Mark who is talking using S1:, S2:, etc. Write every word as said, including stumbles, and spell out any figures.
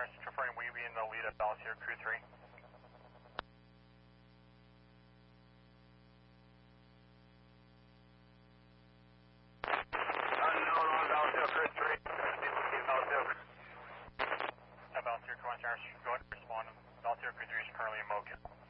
S1: Nurse, confirming we be in the lead at Volunteer Crew three. Unknown on Volunteer Crew three. Volunteer. Volunteer Crew one, Nurse, go ahead and respond. Volunteer Crew three is currently in Mocha.